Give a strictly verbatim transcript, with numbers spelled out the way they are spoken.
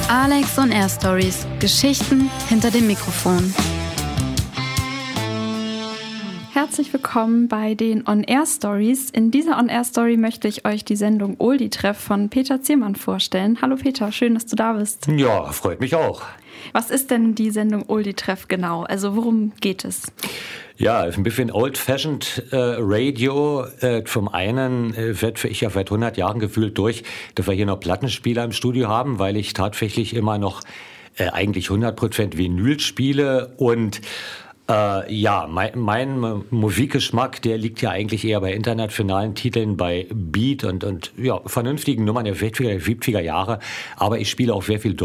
Alex on Air Stories. Geschichten hinter dem Mikrofon. Herzlich willkommen bei den On Air Stories. In dieser On Air Story möchte ich euch die Sendung Oldie-Treff von Peter Ziermann vorstellen. Hallo Peter, schön, dass du da bist. Ja, freut mich auch. Was ist denn die Sendung Oldie-Treff genau? Also worum geht es? Ja, ein bisschen old-fashioned äh, Radio. Äh, zum einen äh, wird für ich ja seit hundert Jahren gefühlt durch, dass wir hier noch Plattenspieler im Studio haben, weil ich tatsächlich immer noch äh, eigentlich hundert Prozent Vinyl spiele und Äh, ja, mein, mein Musikgeschmack, der liegt ja eigentlich eher bei internationalen Titeln, bei Beat und, und ja, vernünftigen Nummern der sechziger, siebziger Jahre. Aber ich spiele auch sehr viel